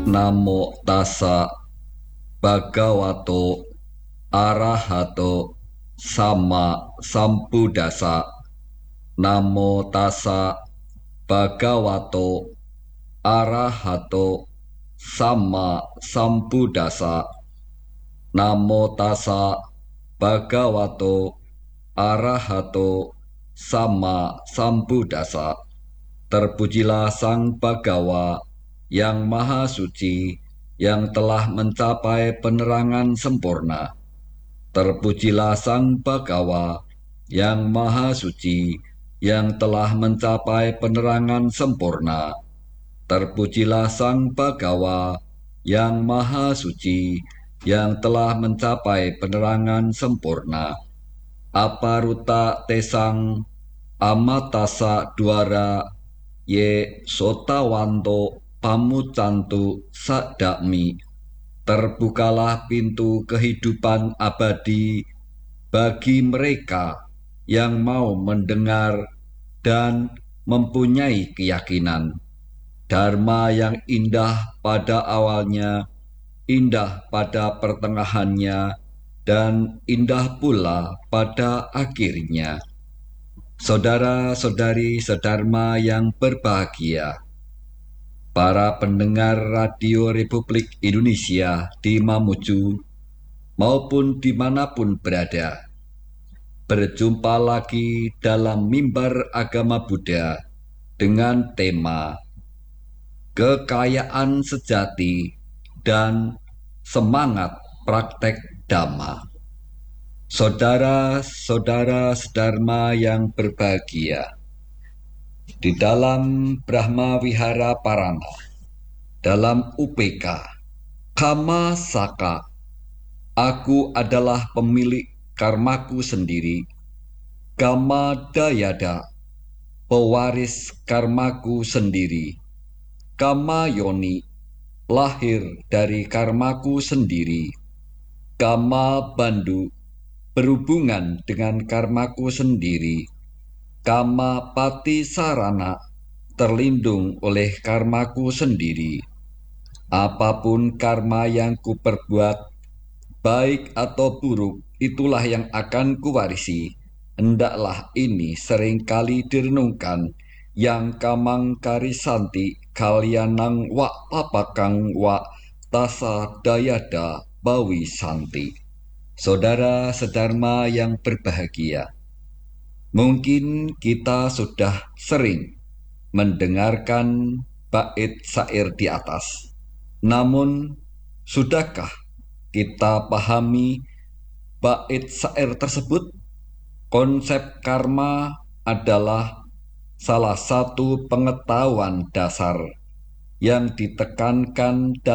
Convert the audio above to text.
Namo tassa bhagavato arahato sama sambuddhassa. Namo tassa bhagavato arahato sama sambuddhassa. Namo tassa bhagavato arahato sama sambuddhassa. Terpujilah Sang Bhagawa yang Maha Suci, yang telah mencapai penerangan sempurna. Terpujilah Sang Bhagawa yang Maha Suci, yang telah mencapai penerangan sempurna. Terpujilah Sang Bhagawa yang Maha Suci, yang telah mencapai penerangan sempurna. Aparuta tesang amatasa dwara ye sotawanto pamucantu sadakmi. Terbukalah pintu kehidupan abadi bagi mereka yang mau mendengar dan mempunyai keyakinan. Dharma yang indah pada awalnya, indah pada pertengahannya, dan indah pula pada akhirnya. Saudara-saudari sedharma yang berbahagia, para pendengar Radio Republik Indonesia di Mamuju maupun dimanapun berada, berjumpa lagi dalam Mimbar Agama Buddha dengan tema Kekayaan Sejati dan Semangat Praktek Dhamma. Saudara-saudara sedharma yang berbahagia, di dalam Brahma Wihara Parana, dalam UPK, Kama Saka, aku adalah pemilik karmaku sendiri. Kama Dayada, pewaris karmaku sendiri. Kama Yoni, lahir dari karmaku sendiri. Kama Bandhu, berhubungan dengan karmaku sendiri. Kama Pati Sarana, terlindung oleh karmaku sendiri. Apapun karma yang kuperbuat, baik atau buruk, itulah yang akan kuwarisi. Hendaklah ini seringkali direnungkan. Yang kamang karisanti kalianang wa papakang wa tasa dayada bawi santi. Saudara sedharma yang berbahagia, mungkin kita sudah sering mendengarkan bait syair di atas. Namun, sudahkah kita pahami bait syair tersebut? Konsep karma adalah salah satu pengetahuan dasar yang ditekankan